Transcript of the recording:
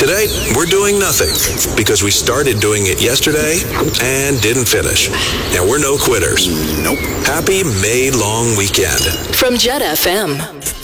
Today, we're doing nothing because we started doing it yesterday and didn't finish. And we're no quitters. Nope. Happy May long weekend. From Jet FM.